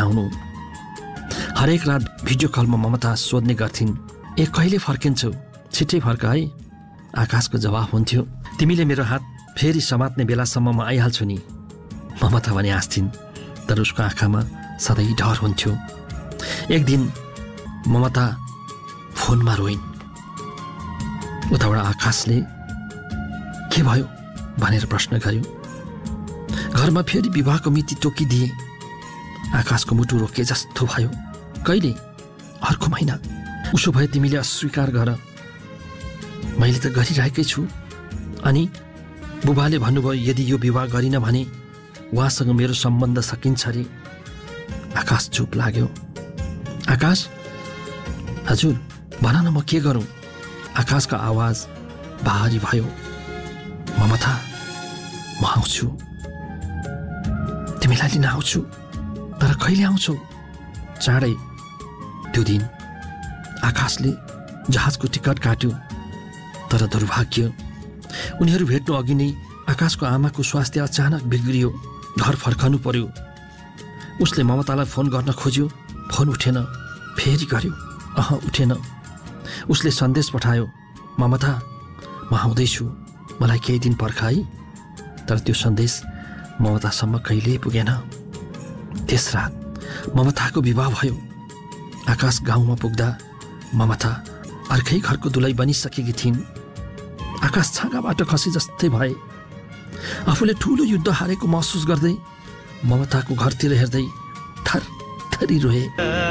आउनु। हरेक रात भिडियो कलमा ममता सोध्ने गर्थिन्, कहिले फर्किन्छौ, छिट्टै फर्क है। आकाशको जवाफ हुन्थ्यो, तिमीले मेरो हात फेरि समात्ने बेलासम्म म आइहाल्छु नि। ममता भने हाँस्थिन्, तर उसको आँखामा सधैँ डर हुन्थ्यो। एक दिन ममता फोनमा रोइन्। उताबाट आकाशले के भयो भनेर प्रश्न गर्यो। घरमा फेरि विवाहको मिति तोकिदिए। आकाशको मुटु रोके जस्तो भयो। कहिले? अर्को महिना। उसो भए तिमीले अस्वीकार गर। मैले त गरिरहेकै छु। अनि बुबाले भन्नुभयो यदि यो विवाह गरिन भने उहाँसँग मेरो सम्बन्ध सकिन्छ अरे। आकाश चुप लाग्यो। आकाश, हजुर भन न, म के गरौँ? आकाशको आवाज भारी भयो। ममता, म आउँछु, तिमीलाई लिन आउँछु, तर कहिले आउँछौ? चाँडै। त्यो दिन आकाशले जहाजको टिकट काट्यो, तर दुर्भाग्य उनीहरू भेट्नु अघि नै आकाशको आमाको स्वास्थ्य अचानक बिग्रियो। घर फर्कनु पर्यो। उसले ममतालाई फोन गर्न खोज्यो, फोन उठेन। फेरि गर्यो, उठेन। उसले सन्देश पठायो, ममता म आउँदैछु, मलाई केही दिन पर्ख है। तर त्यो सन्देश ममतासम्म कहिल्यै पुगेन। त्यस रात ममताको विवाह भयो। आकाश गाउँमा पुग्दा ममता अर्कै घरको दुलै बनिसकेकी थिइन्। आकाश छाँगाबाट खसे जस्तै भए। आफूले ठुलो युद्ध हारेको महसुस गर्दै ममताको घरतिर हेर्दै थरथरी रोए।